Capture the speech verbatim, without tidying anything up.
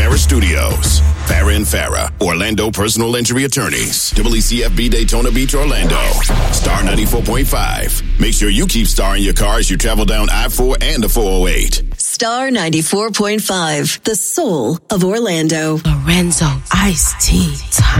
Farah Studios. Farah and Farah, Orlando personal injury attorneys. W C F B Daytona Beach, Orlando. Star ninety-four point five. Make sure you keep Star in your car as you travel down I four and the four oh eight. Star ninety-four point five, the soul of Orlando. Lorenzo, iced tea, time.